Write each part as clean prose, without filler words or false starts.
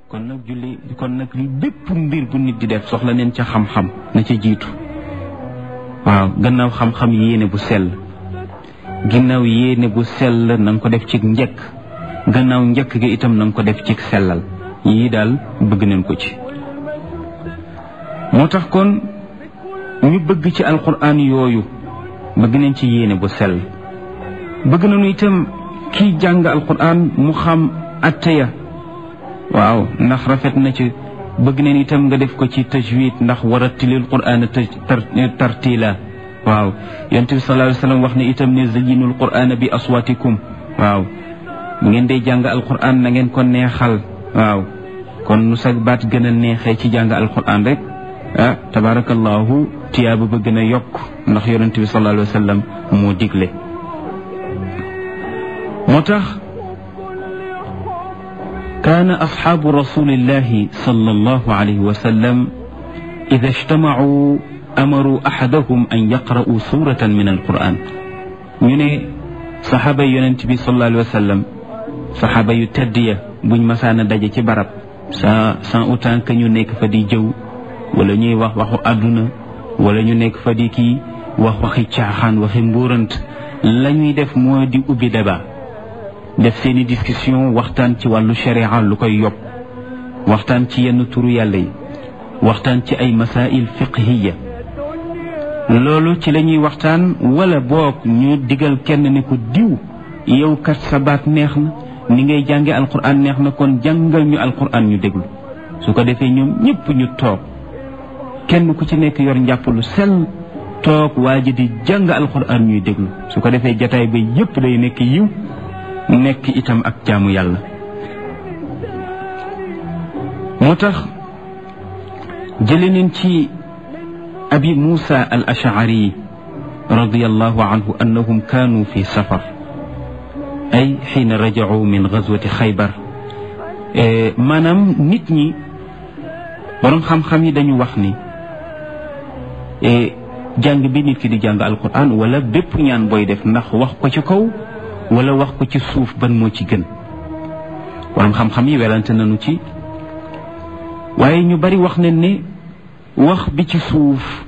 kon nag bépp mbir bu nit di def soxla neen ca xam-xam na ca jiitu waaw gannaaw xam-xam yéene bu sell ginnaaw yéene bu sell na nga ko def ci njëkk gannaaw njëkk gi itam na nga ko def ci sellal yii daal bëgg nañ ko ci moo tax kon ñu bëgg ci alquran yooyu bëgg nañ ci yéene bu sell bëgg nañu itam kii jàng alquran mu xam atteya waaw ndax rafet na ci bëgg nañ itam nga def ko ci tajwid ndax warattilil qur'ana tartila waaw yonent bi sallallahu alayhi wasallam wax ne itam ne zayyinul qur'ana bi aswatikum waaw bu ngeen dee jàng alquran na ngeen ko neexal waaw kon nu sag baat gën a neexee ci jàng alquran rek ah tabarakallahu tiyaaba ba gën a yokk ndax yonent bi sallallahu alayhi wasallam moo digle moo tax كان أصحاب رسول الله صلى الله عليه وسلم إذا اجتمعوا أمروا أحدهم أن يقرأوا سورة من القرآن من صحابة ينتبه صلى الله عليه وسلم صحابة يتدية بن مسانا داجة برب سان أوتان كن ينك فدي جو ولا ñuy wax waxu àdduna wala ñu nekk fa di kii wax waxi caaxaan waxi mbuurant la ñuy def moo di ubbi débat def seeni discussion waxtaan ci wàllu sharia lu koy yokk waxtaan ci yenn turu yàlla yi waxtaan ci ay masail fiqhiya loolu ci la ñuy waxtaan wala boog ñu digal kenn ne ko diw yow kat sa baat neex na ni ngay jànge alquran neex na kon jàngal ñu alquran ñu déglu su ko defee ñoom ñëpp ñu toog kenn ku ci nekk yor njàpp lu sell toog waa ji di jàng alquran ñuy déglu su ko defee jataay ba yëpp day nekk yiw nekk itam ak jaamu yàlla moo tax jële nañ ci abi Musa al Ash'ari radiyallahu anhu annahum kaanu fi safar ay xiina raja'u min gazwati Xaybar maanaam nit ñi borom xam-xam yi dañu wax ni jàng bi nit ki di jàng alquran wala bépp ñaan booy def ndax wax ko ci kaw wala wax ko ci suuf ban moo ci gën borom xam-xam yi welante nañu ci waaye ñu bari wax nañ ne wax bi ci suuf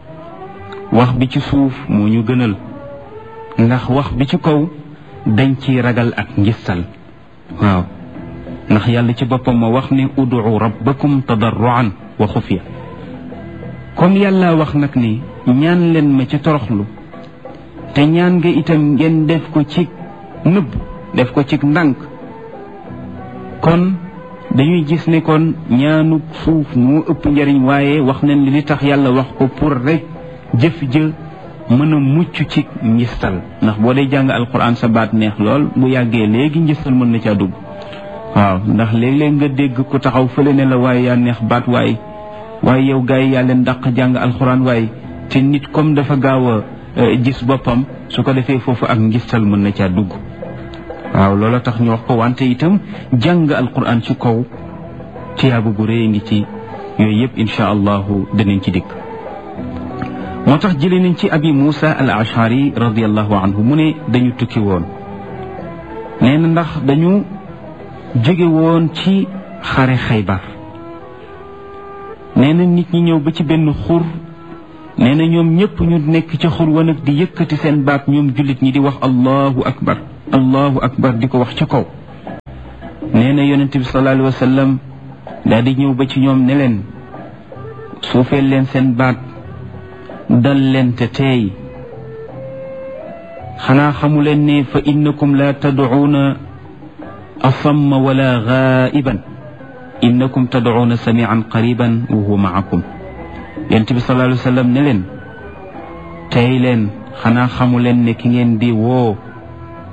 moo ñu gënal ndax wax bi ci kaw dañ ci ragal ak ngistal waaw ndax yàlla ci boppam moo wax ne ud'u rabbakum tadarruan wa xufya comme yàlla wax nag ni ñaan leen ma ci toroxlu te ñaan nga itam ngeen def ko ci nëbb def ko ci ndànk kon dañuy gis ne kon ñaanu suuf moo ëpp njariñ waaye wax nañ li tax yàlla wax ko pour rek jëf jë mën a mucc ci njistal ndax boo dee jàng alquran sa baat neex lool bu yàggee léegi njistal mën na caa dugg waaw ndax léeg-léeg nga dégg ku taxaw fële ne la waaye yaa neex baat waaye yow gars yi yaa leen dàq jàng alquran waaye te nit comme dafa gaaw a gis boppam su ko defee foofu ak njistal mën na caa dugg waaw loola tax ñu wax ko wante itam jàng alquran ci kaw tiyaaba gu rëy ngi ci yooyu yëpp insha allahu danañ ci dikk moo tax jëlee nañ ci abi Musa al Ash'ari radiyallahu anhu mu ne dañu tukki woon nee na ndax dañu jóge woon ci xare Xaybar nee na nit ñi ñëw ba ci benn xur nee na ñoom ñëpp ñu nekk ca xur wa nag di yëkkati seen baat ñoom jullit ñi di wax allahu akbar di ko wax ca kaw nee na yonent bi sallallahu alayhi wa sallam daal di ñëw ba ci ñoom ne leen suufeel leen seen baat dal leen te teey xanaa xamu leen ne fa innakum la tad'uuna asamma wala ghaiban innakum tad'uuna sami'an qariban wa huwa ma'akum yonent bi sallallahu alayhi wa sallam ne leen teey leen xanaa xamu leen ne ki ngeen di woo